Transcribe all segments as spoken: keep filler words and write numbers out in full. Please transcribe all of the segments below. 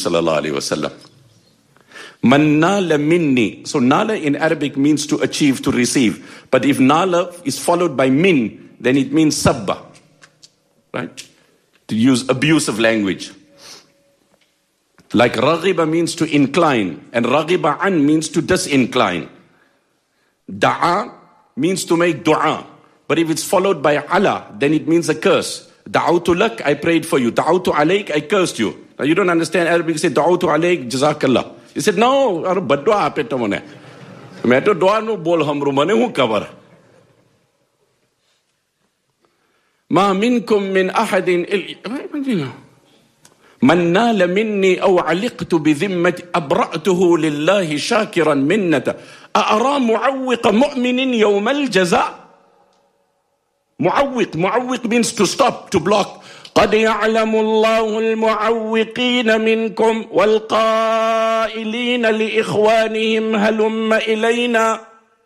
sallallahu alaihi wasallam. Man nala minni. So nala in Arabic means to achieve, to receive. But if nala is followed by min, then it means sabba. Right? To use abusive language. Like raghiba means to incline. And raghiba an means to disincline. Da'a means to make dua. But if it's followed by ala, then it means a curse. Da'awtu lak, I prayed for you. Da'awtu alayk, I cursed you. Now you don't understand Arabic. You say, Da'awtu alayk, jazakallah. He said, no, badwa ape to mone. Main to dua no bol hamru mane hu kabar. Ma minkum min ahadin il... من نال مني أو علقت بذمة أبرأته لله شاكرا منة أأرى معوق مؤمن يوم الجزاء. معوق, معوق means to stop, to block. قد يعلم الله المعوقين منكم والقائلين لإخوانهم هلم إلينا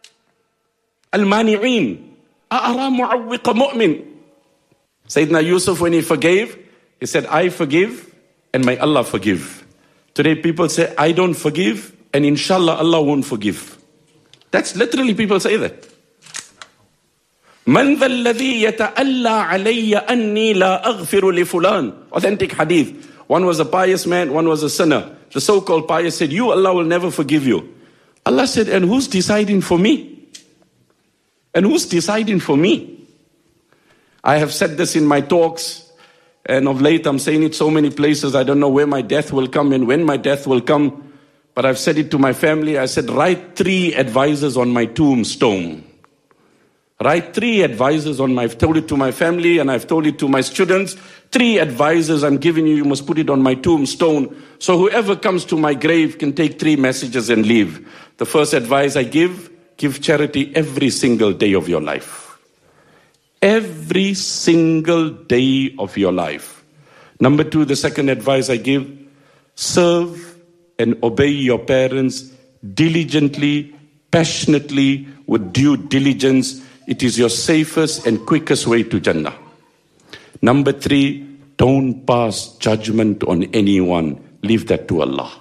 المانعين أأرى معوق مؤمن. Sayyidina Yusuf, when he forgave, he said, I forgive and may Allah forgive. Today people say, I don't forgive and inshallah Allah won't forgive. That's literally people say that. من ذا الذي يتألى علي أني لا أغفر لفلان. Authentic hadith. One was a pious man, one was a sinner. The so-called pious said, you, Allah will never forgive you. Allah said, and who's deciding for me? And who's deciding for me? I have said this in my talks, and of late I'm saying it so many places. I don't know where my death will come and when my death will come. But I've said it to my family. I said, write three advices on my tombstone. Write three advices on my, I've told it to my family and I've told it to my students. Three advices I'm giving you, you must put it on my tombstone. So whoever comes to my grave can take three messages and leave. The first advice I give, give charity every single day of your life. Every single day of your life. Number two, the second advice I give, serve and obey your parents diligently, passionately, with due diligence. It is your safest and quickest way to Jannah. Number three, don't pass judgment on anyone. Leave that to Allah.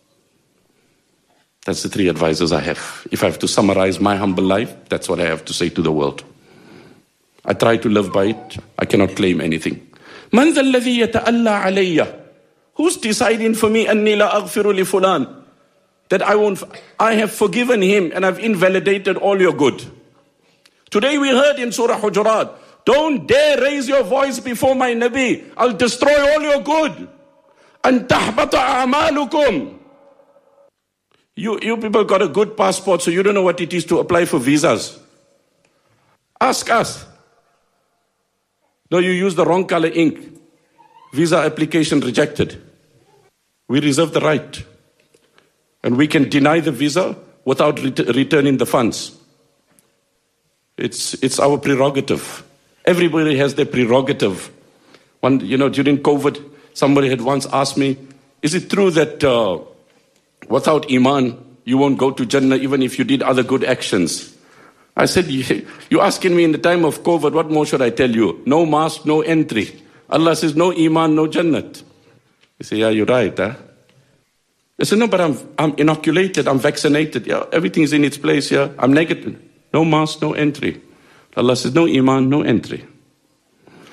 That's the three advices I have. If I have to summarize my humble life, that's what I have to say to the world. I try to live by it. I cannot claim anything. من ذا الذي يتألى علي? Who's deciding for me أني لا أغفر لفلان? That I won't. I have forgiven him and I've invalidated all your good. Today we heard in Surah Hujurat, don't dare raise your voice before my Nabi. I'll destroy all your good. أن تحبط أعمالكم. You, you people got a good passport, so you don't know what it is to apply for visas. Ask us. No, you use the wrong color ink. Visa application rejected. We reserve the right. And we can deny the visa without ret- returning the funds. It's, it's our prerogative. Everybody has their prerogative. One, you know, during COVID, somebody had once asked me, is it true that uh, without Iman, you won't go to Jannah even if you did other good actions? I said, you're asking me in the time of COVID, what more should I tell you? No mask, no entry. Allah says, no Iman, no Jannat. You say, yeah, you're right, huh? I said, no, but I'm, I'm inoculated, I'm vaccinated. Yeah, everything's in its place here. I'm negative. No mask, no entry. Allah says, no Iman, no entry.